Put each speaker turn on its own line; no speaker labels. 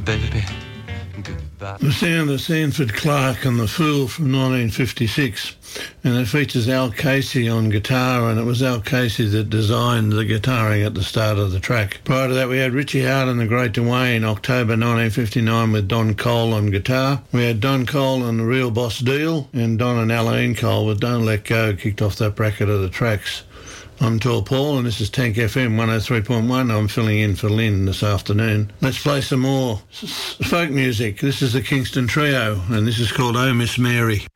baby, goodbye.
The sound of Sanford Clarke and The Fool from 1956, and it features Al Casey on guitar, and it was Al Casey that designed the guitaring at the start of the track. Prior to that, we had Richie Hart and the Great Dwayne, October 1959, with Don Cole on guitar. We had Don Cole and The Real Boss Deal, and Don and Aline Cole with Don't Let Go kicked off that bracket of the tracks. I'm Tall Paul, and this is Tank FM 103.1. I'm filling in for Lynn this afternoon. Let's play some more folk music. This is the Kingston Trio, and this is called Oh Miss Mary.